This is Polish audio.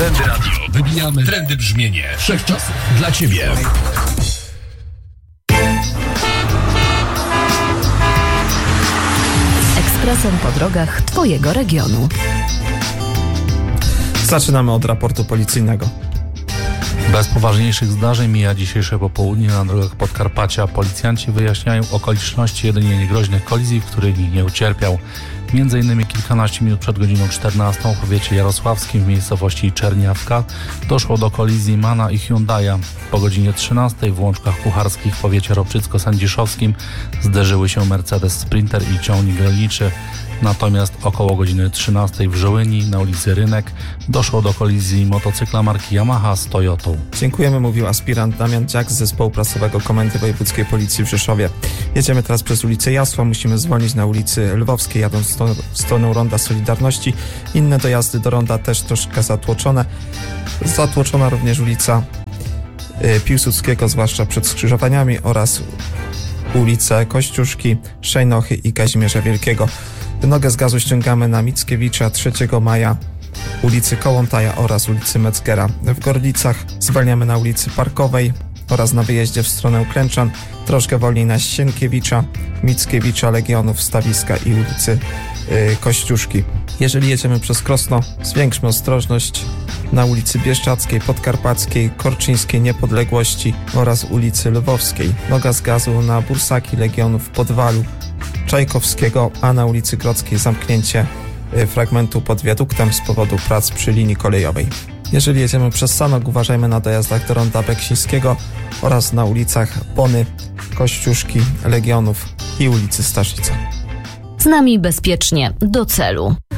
Trendy Radio. Wybijamy trendy brzmienie wszechczasów dla Ciebie. Ekspresem po drogach Twojego regionu. Zaczynamy od raportu policyjnego. Bez poważniejszych zdarzeń mija dzisiejsze popołudnie na drogach Podkarpacia. Policjanci wyjaśniają okoliczności jedynie niegroźnych kolizji, w których nikt nie ucierpiał. Między innymi kilkanaście minut przed godziną 14 w powiecie jarosławskim w miejscowości Czerniawka doszło do kolizji Mana i Hyundai'a. Po godzinie 13 w Łączkach Kucharskich w powiecie ropczycko-sędziszowskim zderzyły się Mercedes Sprinter i ciągnik rolniczy. Natomiast około godziny 13 w Żołyni na ulicy Rynek doszło do kolizji motocykla marki Yamaha z Toyotą. Dziękujemy, mówił aspirant Damian Dziak z Zespołu Prasowego Komendy Wojewódzkiej Policji w Rzeszowie. Jedziemy teraz przez ulicę Jasła, musimy zwolnić na ulicy Lwowskiej, jadąc w stronę Ronda Solidarności. Inne dojazdy do Ronda też troszkę zatłoczone. Zatłoczona również ulica Piłsudskiego, zwłaszcza przed skrzyżowaniami, oraz ulice Kościuszki, Szejnochy i Kazimierza Wielkiego. Nogę z gazu ściągamy na Mickiewicza, 3 maja, ulicy Kołątaja oraz ulicy Metzgera. W Gorlicach zwalniamy na ulicy Parkowej oraz na wyjeździe w stronę Klęczan, troszkę wolniej na Sienkiewicza, Mickiewicza, Legionów, Stawiska i ulicy Kościuszki. Jeżeli jedziemy przez Krosno, zwiększmy ostrożność na ulicy Bieszczackiej, Podkarpackiej, Korczyńskiej, Niepodległości oraz ulicy Lwowskiej. Noga z gazu na Bursaki, Legionów, Podwalu, Czajkowskiego, a na ulicy Grodzkiej zamknięcie fragmentu pod wiaduktem z powodu prac przy linii kolejowej. Jeżeli jedziemy przez Sanok, uważajmy na dojazdach do Ronda Beksińskiego oraz na ulicach Bony, Kościuszki, Legionów i ulicy Starzyca. Z nami bezpiecznie do celu.